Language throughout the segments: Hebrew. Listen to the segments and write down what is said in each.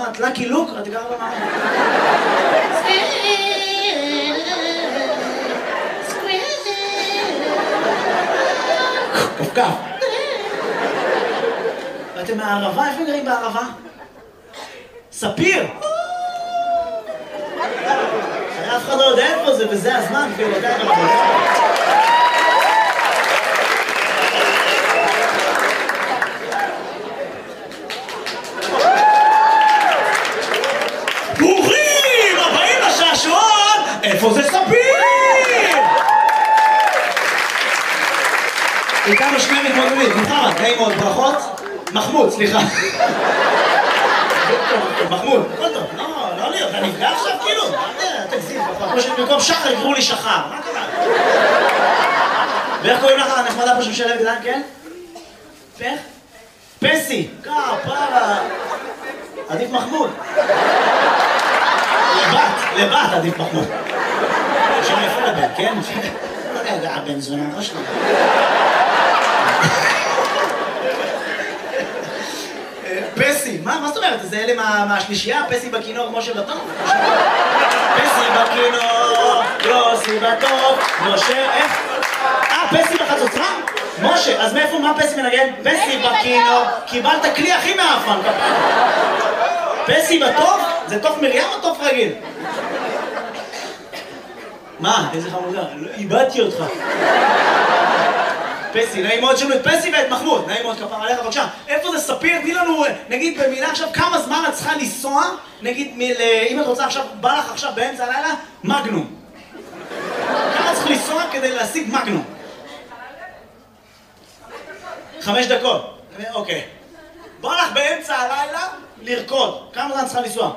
את לקי לוק? את תקרא במה? קפקף. ואתם מהערבה? איפה גרים בערבה? ספיר! אף אחד לא יודע איפה זה, וזה הזמן, כאילו, אתה יודע איפה זה. ברוכים הבאים לשעשועון! איפה זה ספיר? איתנו שני מתמודדים, מוחמד, נעים מאוד, ברכות. מחמוד, סליחה. מחמוד, הכל טוב, לא להיות, אתה נפגע עכשיו כאילו? תגזים, כמו שבמקום שחר יקראו לי שחר, מה קרה? ואיך קוראים לך הנחמדה פה שמשלבת גדל, כן? איך? פסי, פרה. עדיף מחמוד. לבת עדיף מחמוד. שם יפה לבן, כן? רגע, הבן זונה ראש לי. פסי, מה זאת אומרת? זה אלה מהשלישייה? פסי בכינור, משה בטוב? פסי בכינור, יוסי בטוב, משה, איך? פסי בחצוצרה? משה, אז מאיפה, מה פסי מנגן? פסי בכינור, קיבלת כלי הכי מאפן, כפיים. פסי בטוב? זה תוף מרים או תוף רגיל? מה? איזה חמודה, איבדתי אותך. פסי, נעים מאוד שלנו את פסי ואת מחמוד, נעים מאוד כפר עליך, בבקשה. איפה זה ספיר? תני לנו, נגיד במילה עכשיו, כמה זמן את צריכה לנסוע, נגיד, אם את רוצה עכשיו, בא לך עכשיו באמצע הלילה, מגנום. כמה צריך לנסוע כדי להשיג מגנום? 5 דקות. אוקיי. בא לך באמצע הלילה לרקוד. כמה זמן צריכה לנסוע?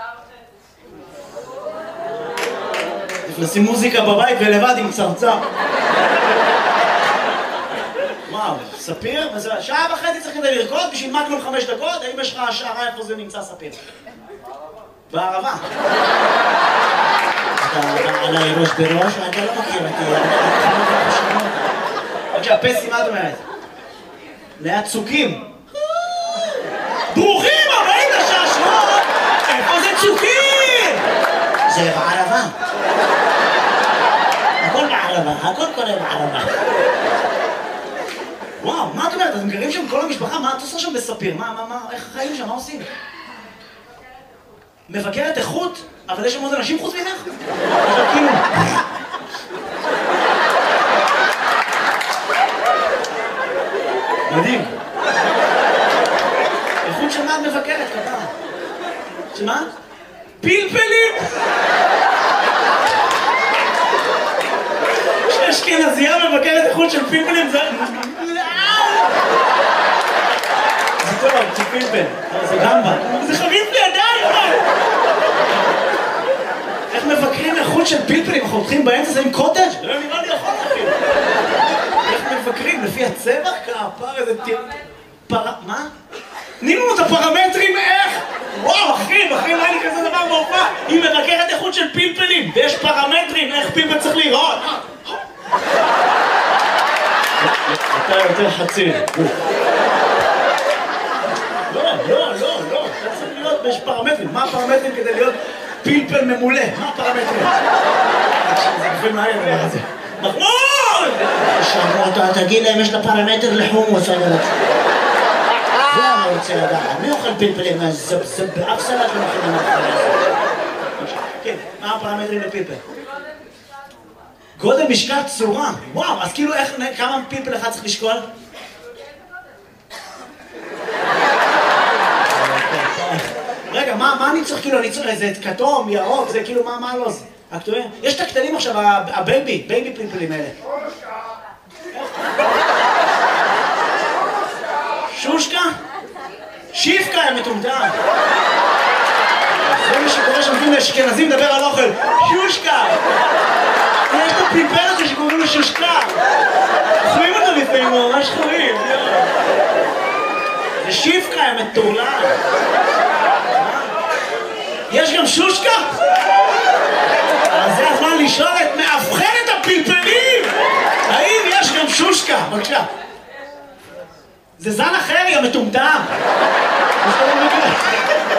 נשים מוזיקה בבית ולבד עם צרצר. וואו, ספיר? שעה וחצי צריך כדי לרקוד בשביל מגנום 5 דקות? האם יש לך השערה איפה זה נמצא ספיר? בערבה. אתה עליי ראש בראש, אתה לא מכיר אותי. בבקשה, פסי, מה את אומרת? ליד צוקים. ברוכים הבאים לשעשועון! איפה זה צוקים? זה בערבה. הכל בערבה, הכל קורה בערבה. וואו, מה את אומרת? אתם גרים שם כל המשפחה? מה את עושה שם בספיר? איך החיים שם? מה עושים? מבקרת איכות? אבל יש שם עוד אנשים חוץ ממך? אבל כאילו... מדהים. איכות של מה את מבקרת, כפרה? שמה? פלפלים! אשכנזייה מבקרת איכות של פלפלים זה... זה טוב, זה פלפל. זה גמבה. זה חריף לי עדיין! איך מבקרים איכות של פלפלים? אנחנו הולכים באמצע זה עם קוטג'? לא נראה לי יכול להכין. איך מבקרים? לפי הצבע? כפר איזה תיר... מה? תני לנו את הפרמטרים איך? וואו, אחי, לא היה לי כזה דבר בהופעה. היא מבקרת איכות של פלפלים, ויש פרמטרים איך פלפל צריך להיראות. אתה יותר חצי. לא. אתה צריך להיות, יש פרמטרים. מה הפרמטרים כדי להיות פלפל ממולא? מה הפרמטרים? זה גופים מהר דבר הזה. מחמוד! אתה תגיד להם יש לה פרמטר לחומוס. זה אני רוצה לדעת. מי אוכל פלפלים? זה באף סלט לא מכינים אחרי. כן, מה הפרמטרים לפלפל? גודל, משקל, צורה. וואו, אז כאילו כמה פלפל אחד צריך לשקול? רגע, מה אני צריך כאילו? אני צריך איזה כתום, ירוק, זה כאילו מה לא זה? יש את הקטנים עכשיו, הבייבי פלפלים האלה. שושקה? שיפקה הם מטומטם. זה מה שקורה שם לאשכנזים מדבר על אוכל. שושקה! יש את הפלפל הזה שקוראים לו שושקה. אוכלים אותו לפעמים, הוא ממש חורים. זה שיפקה הם מטורלל. יש גם שושקה? אז זה הזמן לשאול את מאבחנת הפלפלים! האם יש גם שושקה? בבקשה. זה זן אחר, יא מטומטם!